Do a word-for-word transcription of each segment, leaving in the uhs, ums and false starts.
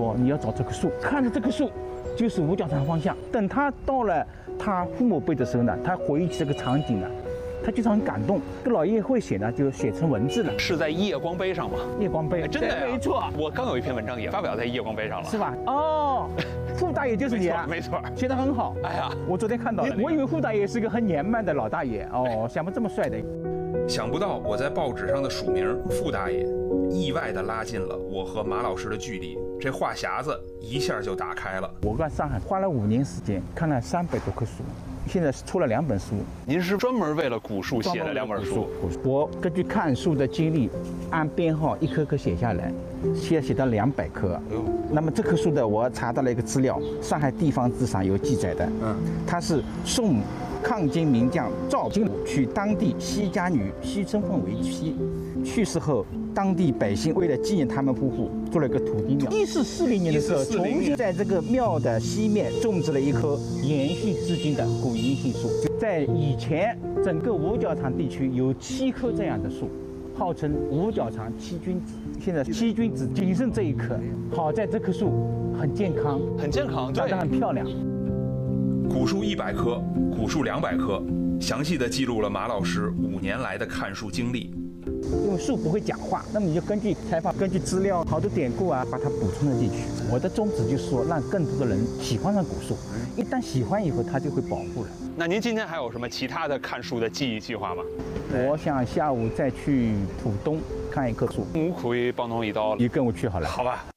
哦，你要找这棵树，看着这棵树就是五角场方向。等他到了他父母辈的时候呢，他回忆起这个场景呢，他就是很感动。这老爷爷会写呢，就写成文字了。 是在夜光杯上吗？ 夜光杯， 真的呀？ 没错， 我刚有一篇文章也发表在夜光杯上了， 是吧？哦，傅大爷就是你啊， 没错， 写得很好。 哎呀， 我昨天看到了，我以为傅大爷是个很年迈的老大爷哦，想不这么帅的。 想不到我在报纸上的署名傅大爷，意外地拉近了我和马老师的距离，这话匣子一下就打开了。 我在上海花了五年时间，看了三百多棵树，现在是出了两本书。 您是专门为了古树写了两本书？ 我根据看树的经历，按编号一棵棵写下来，现在写到两百棵。那么这棵树的，我查到了一个资料，上海地方志上有记载的，嗯，它是宋抗金名将赵金武娶当地西家女西春凤为妻，去世后，当地百姓为了纪念他们夫妇，做了一个土地庙。一四四零年的时候，重新在这个庙的西面种植了一棵延续至今的古银杏树。在以前，整个五角场地区有七棵这样的树，号称五角场七君子。现在七君子仅剩这一棵，好在这棵树很健康， 很健康， 长得很漂亮。 古树一百棵，古树两百棵，详细的记录了马老师五年来的看树经历。 因为树不会讲话，那么你就根据采访、根据资料、好多典故啊，把它补充了进去。我的宗旨就是说，让更多的人喜欢上古树，一旦喜欢以后，它就会保护了。 那您今天还有什么其他的看树的记忆计划吗？ 我想下午再去浦东看一棵树。 我可以帮侬一道， 你跟我去好了。 好吧。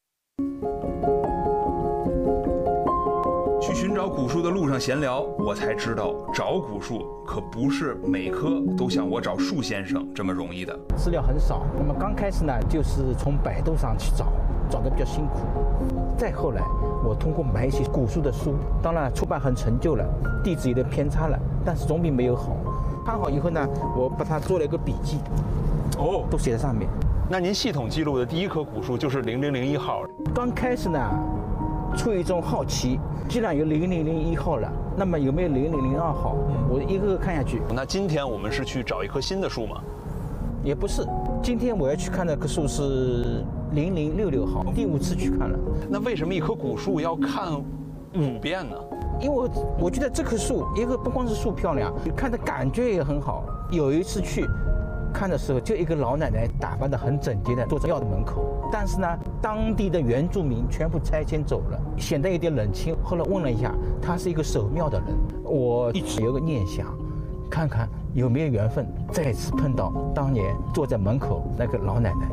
去寻找古树的路上闲聊，我才知道找古树可不是每棵都像我找树先生这么容易的。 资料很少，那么刚开始呢，就是从百度上去找，找得比较辛苦。再后来，我通过买一些古树的书，当然出版很陈旧了，地址有点偏差了，但是总比没有好。看好以后呢，我把它做了一个笔记，哦，都写在上面。 那您系统记录的第一棵古树就是零零零一号。 刚开始呢，出于一种好奇，既然有零零零一号了，那么有没有零零零二号？我一个个看下去。 那今天我们是去找一棵新的树吗？ 也不是，今天我要去看那棵树是零零六六号，第五次去看了。 那为什么一棵古树要看五遍呢？ 因为我我觉得这棵树，一个不光是树漂亮，看的感觉也很好。有一次去看的时候，就一个老奶奶打扮得很整洁的坐在庙的门口，但是呢，当地的原住民全部拆迁走了，显得有点冷清。后来问了一下，她是一个守庙的人，我一直有个念想，看看有没有缘分再次碰到当年坐在门口那个老奶奶。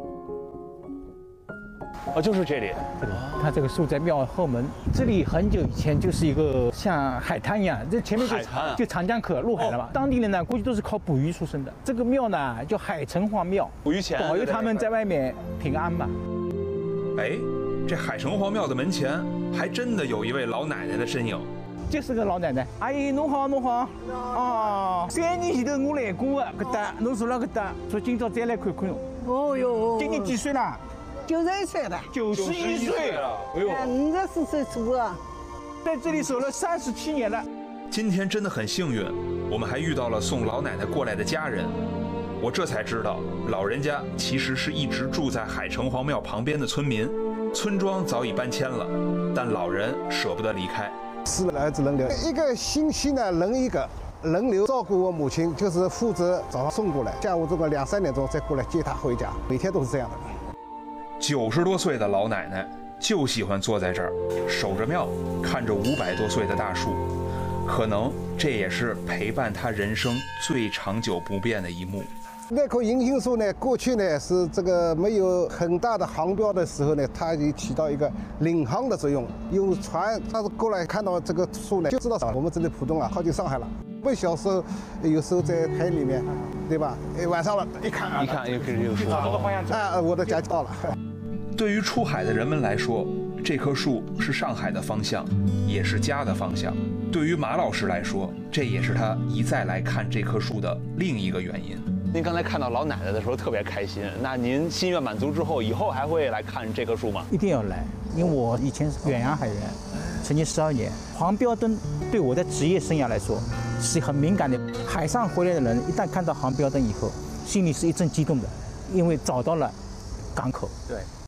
哦，就是这里， 这里，它这个树在庙后门。这里很久以前就是一个像海滩一样，这前面就海滩就长江口入海了嘛。当地人呢，估计都是靠捕鱼出身的。这个庙呢叫海城隍庙， 捕鱼钱保佑他们在外面平安嘛。 哎，这海城隍庙的门前还真的有一位老奶奶的身影。 就是个老奶奶，阿姨侬好侬好，哦，三年前头我来过的，搿搭侬住了搿搭，说今朝再来看看侬。 哦哟， 今年几岁了？ 九十一岁了， 九十一岁了， 哎呦， 五十四岁出啊， 在这里守了三十七年了。 今天真的很幸运，我们还遇到了送老奶奶过来的家人。我这才知道，老人家其实是一直住在海城隍庙旁边的村民，村庄早已搬迁了，但老人舍不得离开。 四个儿子轮流，一个星期呢轮一个，轮流照顾我母亲，就是负责早上送过来，下午这个两三点钟再过来接她回家，每天都是这样的。 九十多岁的老奶奶就喜欢坐在这儿，守着庙，看着五百多岁的大树，可能这也是陪伴她人生最长久不变的一幕。 那棵银杏树呢，过去呢是这个没有很大的航标的时候呢，它就起到一个领航的作用。有船，它是过来看到这个树呢，就知道我们这里浦东啊，靠近上海了。我们小时候有时候在海里面，对吧？哎，晚上了，一看啊， 一看又开始有树朝这个方向走。 啊，我的家到了。 对于出海的人们来说，这棵树是上海的方向，也是家的方向。对于马老师来说，这也是他一再来看这棵树的另一个原因。 您刚才看到老奶奶的时候特别开心，那您心愿满足之后，以后还会来看这棵树吗？ 一定要来，因为我以前是远洋海员，曾经十二年。黄标灯对我的职业生涯来说是很敏感的。海上回来的人一旦看到黄标灯以后，心里是一阵激动的，因为找到了港口。 对。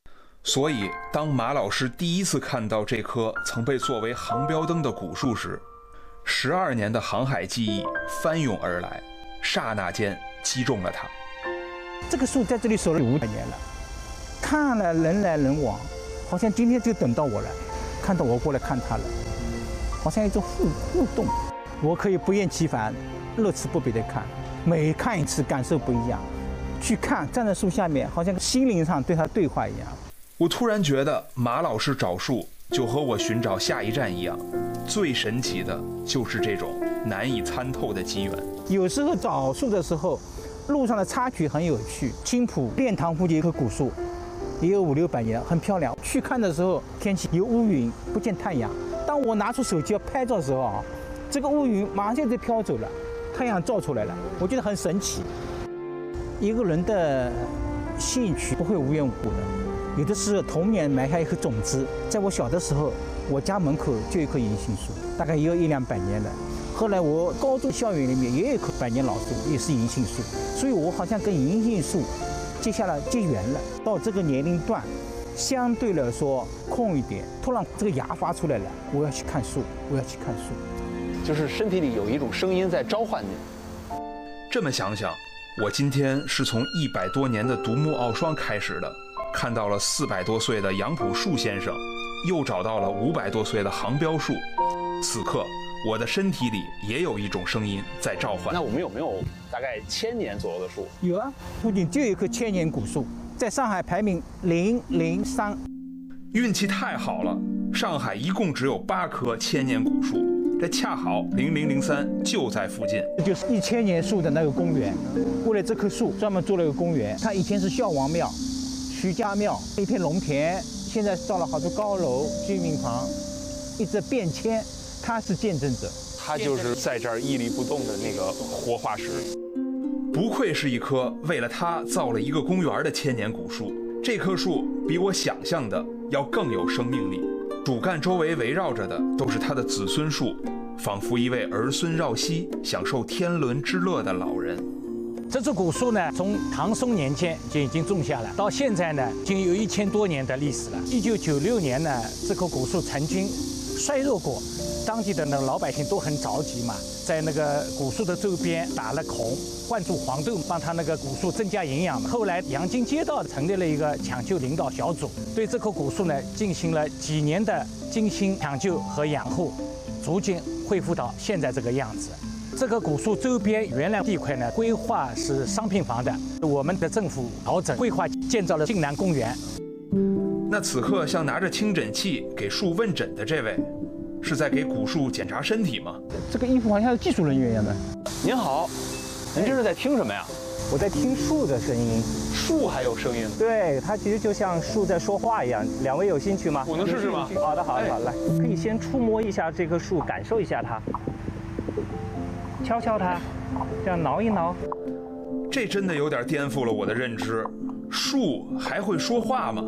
所以，当马老师第一次看到这棵曾被作为航标灯的古树时，十二年的航海记忆翻涌而来，刹那间击中了他。 这个树在这里守了五百年了，看了人来人往，好像今天就等到我了，看到我过来看它了，好像一种互互动。我可以不厌其烦、乐此不疲地看，每看一次感受不一样。去看，站在树下面，好像心灵上对它对话一样。 我突然觉得马老师找树就和我寻找下一站一样，最神奇的就是这种难以参透的机缘。 有时候找树的时候，路上的插曲很有趣。青浦练塘附近有棵古树，也有五六百年，很漂亮。去看的时候，天气有乌云，不见太阳。当我拿出手机要拍照的时候啊，这个乌云马上就飘走了，太阳照出来了，我觉得很神奇。一个人的兴趣不会无缘无故的。有的是童年埋下一颗种子，在我小的时候，我家门口就有一棵银杏树，大概也有一两百年了。后来我高中校园里面也有一棵百年老树，也是银杏树，所以我好像跟银杏树结下了结缘了。到这个年龄段，相对来说空一点，突然这个芽发出来了，我要去看树，我要去看树， 就是身体里有一种声音在召唤你。 这么想想，我今天是从一百多年的独木傲霜开始的。看到了四百多岁的杨朴树先生，又找到了五百多岁的航标树。此刻，我的身体里也有一种声音在召唤。 那我们有没有大概千年左右的树？ 有啊，附近就有一棵千年古树，在上海排名零零三。 运气太好了，上海一共只有八棵千年古树，这恰好零零零三就在附近。 这就是一千年树的那个公园，为了这棵树专门做了一个公园。它以前是孝王庙。徐家庙一片农田，现在造了好多高楼、居民房，一直变迁，他是见证者。 他就是在这儿屹立不动的那个活化石。 不愧是一棵为了他造了一个公园的千年古树。这棵树比我想象的要更有生命力，主干周围围绕着的都是他的子孙树，仿佛一位儿孙绕膝、享受天伦之乐的老人。 这株古树呢，从唐宋年间就已经种下了，到现在呢，已经有一千多年的历史了。一九九六年呢，这棵古树曾经衰弱过，当地的那个老百姓都很着急嘛，在那个古树的周边打了孔，灌注黄豆，帮它那个古树增加营养嘛。后来阳金街道成立了一个抢救领导小组，对这棵古树呢进行了几年的精心抢救和养护，逐渐恢复到现在这个样子。这个古树周边原来地块呢，规划是商品房的，我们的政府调整规划，建造了晋南公园。 那此刻像拿着听诊器给树问诊的这位，是在给古树检查身体吗？ 这个衣服好像是技术人员一样的。 您好，您这是在听什么呀？ 我在听树的声音。 树还有声音？ 对，它其实就像树在说话一样。两位有兴趣吗？ 我能试试吗？ 好的，好的，好的，来，可以先触摸一下这棵树，感受一下它。敲敲它，这样挠一挠。 这真的有点颠覆了我的认知，树还会说话吗？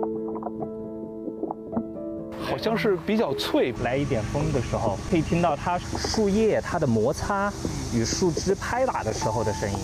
好像是比较脆。 来一点风的时候，可以听到它树叶它的摩擦与树枝拍打的时候的声音。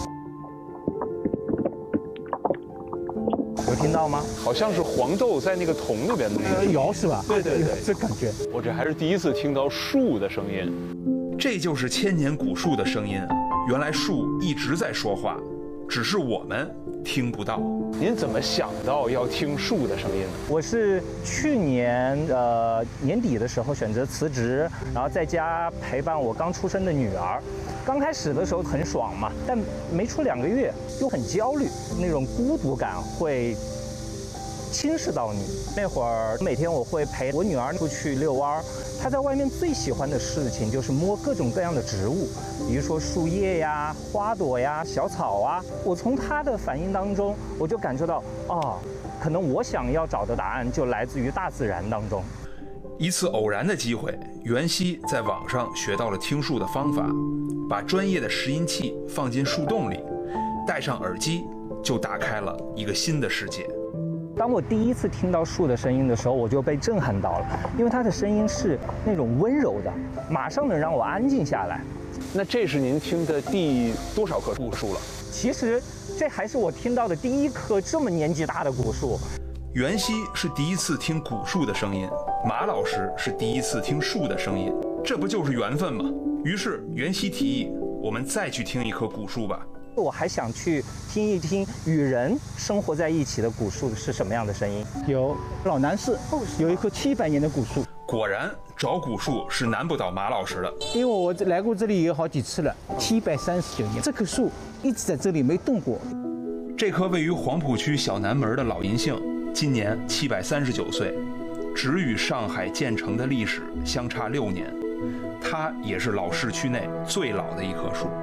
有听到吗？ 好像是黄豆在那个桶里边的那个摇是吧？ 对对对， 这感觉。 我这还是第一次听到树的声音。 这就是千年古树的声音啊！原来树一直在说话，只是我们听不到。 您怎么想到要听树的声音呢？ 我是去年呃年底的时候选择辞职，然后在家陪伴我刚出生的女儿。刚开始的时候很爽嘛，但没出两个月又很焦虑，那种孤独感会侵蚀到你。那会儿每天我会陪我女儿出去遛弯儿，她在外面最喜欢的事情就是摸各种各样的植物，比如说树叶呀、花朵呀、小草啊。我从她的反应当中，我就感受到，哦，可能我想要找的答案就来自于大自然当中。 一次偶然的机会，袁熙在网上学到了听树的方法，把专业的拾音器放进树洞里，戴上耳机，就打开了一个新的世界。 当我第一次听到树的声音的时候，我就被震撼到了，因为它的声音是那种温柔的，马上能让我安静下来。 那这是您听的第多少棵古树了？ 其实这还是我听到的第一棵这么年纪大的古树。 袁熙是第一次听古树的声音，马老师是第一次听树的声音，这不就是缘分吗？于是袁熙提议，我们再去听一棵古树吧。 我还想去听一听与人生活在一起的古树是什么样的声音。 有老南市有一棵七百年的古树， 果然找古树是难不倒马老师的， 因为我来过这里有好几次了，七百三十九年，这棵树一直在这里没动过。 这棵位于黄浦区小南门的老银杏，今年七百三十九岁，只与上海建成的历史相差六年，它也是老市区内最老的一棵树。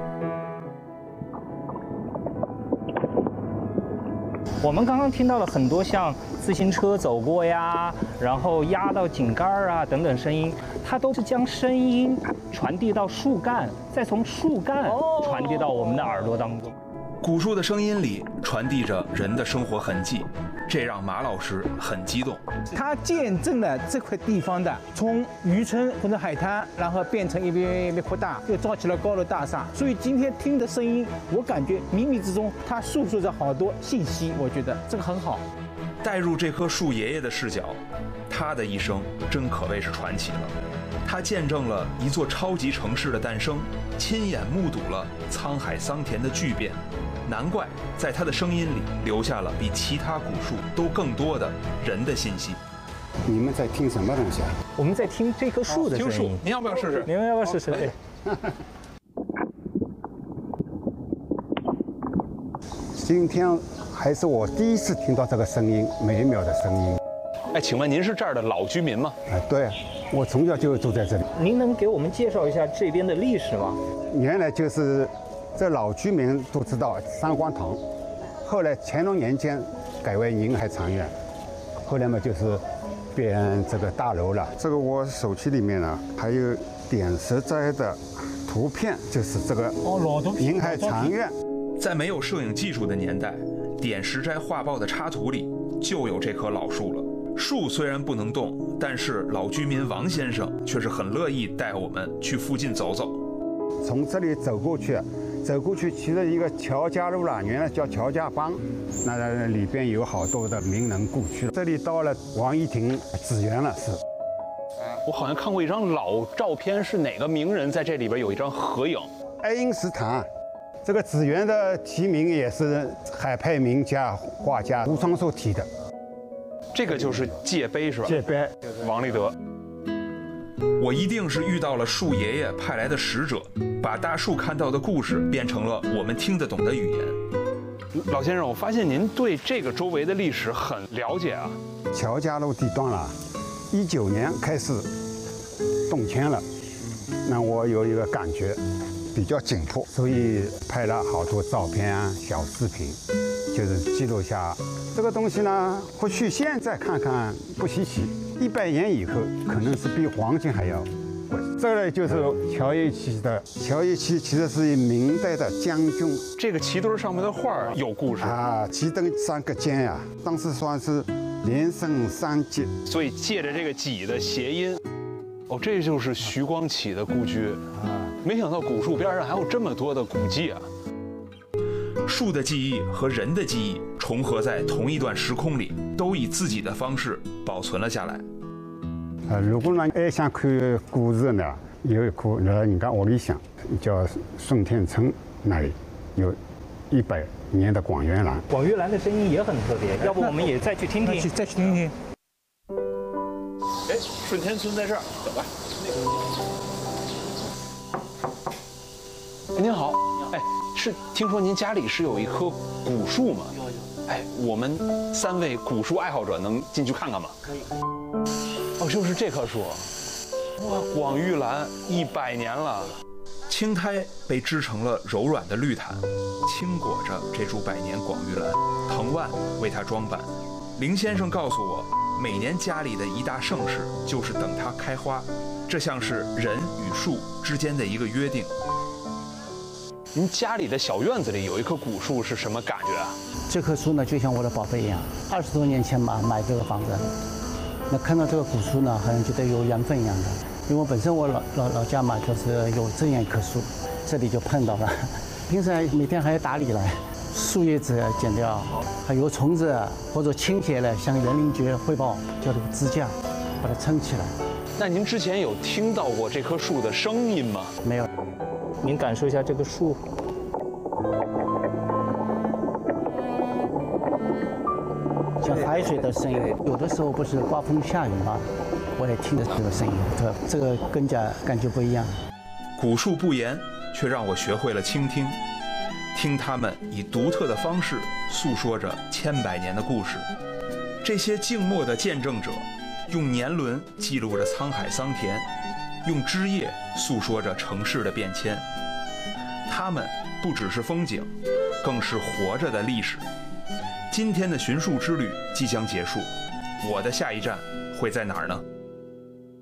我们刚刚听到了很多像自行车走过呀，然后压到井盖啊等等声音，它都是将声音传递到树干，再从树干传递到我们的耳朵当中。 古树的声音里传递着人的生活痕迹，这让马老师很激动。 它见证了这块地方的从渔村或者海滩，然后变成一边一边扩大，又造起了高楼大厦。所以今天听的声音，我感觉冥冥之中它诉说着好多信息，我觉得这个很好。 带入这棵树爷爷的视角，他的一生真可谓是传奇了。他见证了一座超级城市的诞生，亲眼目睹了沧海桑田的巨变。难怪在他的声音里留下了比其他古树都更多的人的信息。 你们在听什么东西啊？ 我们在听这棵树的声音。 您要不要试试？ 你们要不要试试？对。 今天还是我第一次听到这个声音，美妙的声音。 哎，请问您是这儿的老居民吗？ 哎，对，我从小就住在这里。 您能给我们介绍一下这边的历史吗？ 原来就是这老居民都知道三光堂，后来乾隆年间改为宁海长院，后来嘛就是变这个大楼了。这个我手机里面呢还有点石斋的图片，就是这个宁海长院。 在没有摄影技术的年代，点石斋画报的插图里就有这棵老树了。树虽然不能动，但是老居民王先生却是很乐意带我们去附近走走。 从这里走过去，走过去其实一个乔家路了，原来叫乔家浜，那里边有好多的名人故居。这里到了王一亭紫园了，是。 我好像看过一张老照片，是哪个名人在这里边有一张合影？ 爱因斯坦。这个紫园的题名也是海派名家画家吴昌硕题的。 这个就是界碑是吧？ 界碑， 王立德。 我一定是遇到了树爷爷派来的使者，把大树看到的故事变成了我们听得懂的语言。 老先生，我发现您对这个周围的历史很了解啊。 乔家路地段了，一九年开始动迁了，那我有一个感觉比较紧迫，所以拍了好多照片啊、小视频，就是记录下这个东西呢。或许现在看看不稀奇，一百年以后可能是比黄金还要贵。这个就是乔一旗的，乔一旗其实是明代的将军。 这个旗墩上面的画有故事啊，旗灯三个尖呀、啊，当时算是连升三级， 所以借着这个几的谐音。哦，这就是徐光启的故居啊！没想到古树边上还有这么多的古迹啊！ 树的记忆和人的记忆重合在同一段时空里，都以自己的方式保存了下来。 呃，如果呢爱想看故事呢，有一棵那人家屋里向叫顺天村那里有一百年的广元兰。 广元兰的声音也很特别，要不我们也再去听听？ 再去听听。 哎，顺天村在这儿，走吧。您好，哎，是听说您家里是有一棵古树吗？有有。哎，我们三位古树爱好者能进去看看吗？可以。哦，就是这棵树，哇，广玉兰一百年了。 青苔被织成了柔软的绿毯，轻裹着这株百年广玉兰，藤蔓为它装扮。林先生告诉我，每年家里的一大盛事就是等它开花，这像是人与树之间的一个约定。 您家里的小院子里有一棵古树是什么感觉啊？ 这棵树呢，就像我的宝贝一样。二十多年前嘛，买这个房子，那看到这个古树呢，好像觉得有缘分一样的。因为我本身我老老老家嘛，就是有这样一棵树，这里就碰到了。平时每天还要打理来， 树叶子剪掉，还有虫子或者倾斜了，向园林局汇报，叫这个支架，把它撑起来。 那您之前有听到过这棵树的声音吗？ 没有。 您感受一下这个树。 像海水的声音，有的时候不是刮风下雨吗？我也听着这个声音，这这个更加感觉不一样。 古树不言，却让我学会了倾听，听他们以独特的方式诉说着千百年的故事。这些静默的见证者，用年轮记录着沧海桑田，用枝叶诉说着城市的变迁。他们不只是风景，更是活着的历史。今天的寻树之旅即将结束，我的下一站会在哪儿呢？